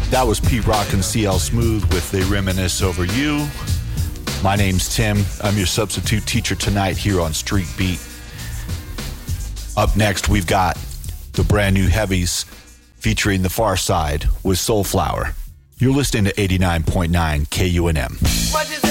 That was Pete Rock and CL Smooth with They Reminisce Over You. My name's Tim. I'm your substitute teacher tonight here on Street Beat. Up next, we've got the brand new Heavies featuring The Far Side with Soulflower. You're listening to 89.9 KUNM.